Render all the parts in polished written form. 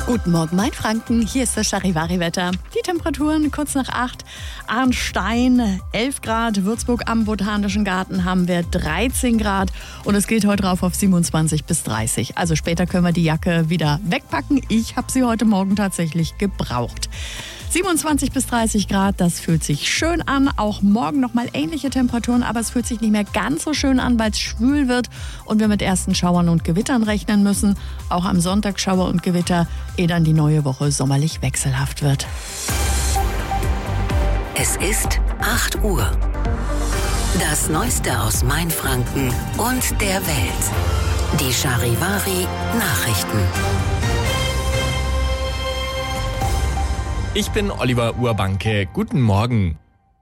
Guten Morgen, Mainfranken. Hier ist das Charivari-Wetter. Die Temperaturen kurz nach 8. Arnstein 11 Grad, Würzburg am Botanischen Garten haben wir 13 Grad und es geht heute rauf auf 27 bis 30. Also später können wir die Jacke wieder wegpacken. Ich habe sie heute Morgen tatsächlich gebraucht. 27 bis 30 Grad, das fühlt sich schön an. Auch morgen nochmal ähnliche Temperaturen, aber es fühlt sich nicht mehr ganz so schön an, weil es schwül wird und wir mit ersten Schauern und Gewittern rechnen müssen. Auch am Sonntag Schauer und Gewitter, ehe dann die neue Woche sommerlich wechselhaft wird. Es ist 8 Uhr. Das Neueste aus Mainfranken und der Welt. Die Charivari Nachrichten. Ich bin Oliver Urbanke. Guten Morgen.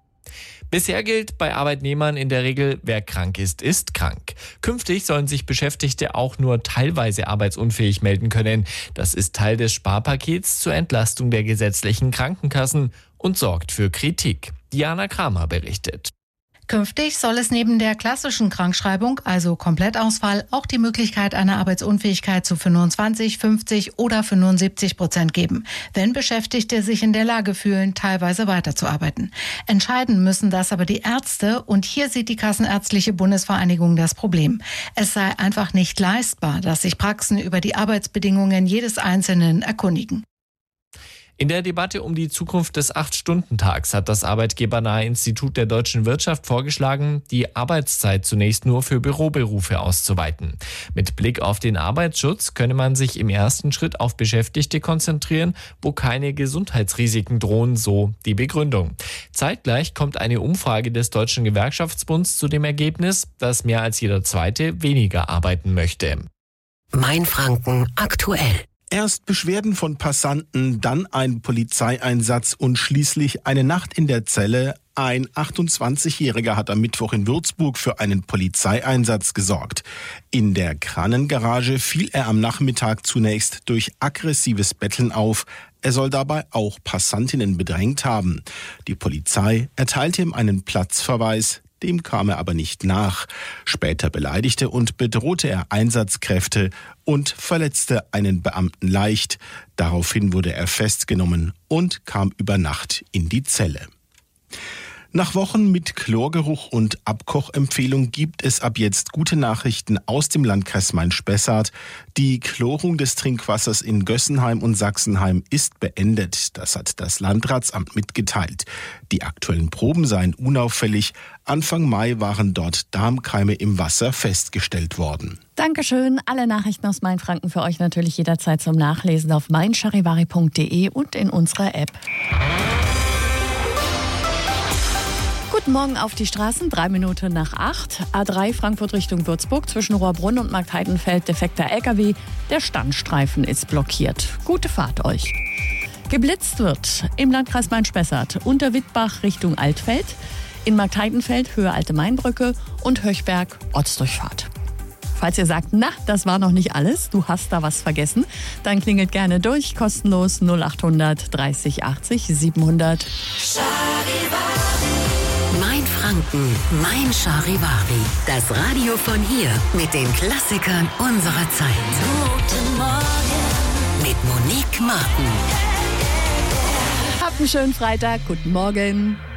Bisher gilt bei Arbeitnehmern in der Regel, wer krank ist, ist krank. Künftig sollen sich Beschäftigte auch nur teilweise arbeitsunfähig melden können. Das ist Teil des Sparpakets zur Entlastung der gesetzlichen Krankenkassen und sorgt für Kritik. Diana Kramer berichtet. Künftig soll es neben der klassischen Krankschreibung, also Komplettausfall, auch die Möglichkeit einer Arbeitsunfähigkeit zu 25, 50 oder 75% geben, wenn Beschäftigte sich in der Lage fühlen, teilweise weiterzuarbeiten. Entscheiden müssen das aber die Ärzte und hier sieht die Kassenärztliche Bundesvereinigung das Problem. Es sei einfach nicht leistbar, dass sich Praxen über die Arbeitsbedingungen jedes Einzelnen erkundigen. In der Debatte um die Zukunft des 8-Stunden-Tags hat das Arbeitgebernahe Institut der deutschen Wirtschaft vorgeschlagen, die Arbeitszeit zunächst nur für Büroberufe auszuweiten. Mit Blick auf den Arbeitsschutz könne man sich im ersten Schritt auf Beschäftigte konzentrieren, wo keine Gesundheitsrisiken drohen, so die Begründung. Zeitgleich kommt eine Umfrage des Deutschen Gewerkschaftsbunds zu dem Ergebnis, dass mehr als jeder Zweite weniger arbeiten möchte. Mainfranken aktuell. Erst Beschwerden von Passanten, dann ein Polizeieinsatz und schließlich eine Nacht in der Zelle. Ein 28-Jähriger hat am Mittwoch in Würzburg für einen Polizeieinsatz gesorgt. In der Kranengarage fiel er am Nachmittag zunächst durch aggressives Betteln auf. Er soll dabei auch Passantinnen bedrängt haben. Die Polizei erteilte ihm einen Platzverweis. Dem kam er aber nicht nach. Später beleidigte und bedrohte er Einsatzkräfte und verletzte einen Beamten leicht. Daraufhin wurde er festgenommen und kam über Nacht in die Zelle. Nach Wochen mit Chlorgeruch und Abkochempfehlung gibt es ab jetzt gute Nachrichten aus dem Landkreis Main-Spessart. Die Chlorung des Trinkwassers in Gössenheim und Sachsenheim ist beendet. Das hat das Landratsamt mitgeteilt. Die aktuellen Proben seien unauffällig. Anfang Mai waren dort Darmkeime im Wasser festgestellt worden. Dankeschön. Alle Nachrichten aus Mainfranken für euch natürlich jederzeit zum Nachlesen auf meincharivari.de und in unserer App. Guten Morgen auf die Straßen, 3 Minuten nach 8. A3 Frankfurt Richtung Würzburg zwischen Rohrbrunn und Marktheidenfeld defekter LKW. Der Standstreifen ist blockiert. Gute Fahrt euch. Geblitzt wird im Landkreis Main-Spessart unter Wittbach Richtung Altfeld, in Marktheidenfeld Höhe Alte Mainbrücke und Höchberg Ortsdurchfahrt. Falls ihr sagt, na, das war noch nicht alles, du hast da was vergessen, dann klingelt gerne durch, kostenlos 0800 30 80 700. Mainfranken, mein Charivari. Das Radio von hier mit den Klassikern unserer Zeit. Guten Morgen mit Monique Martin. Habt einen schönen Freitag, guten Morgen.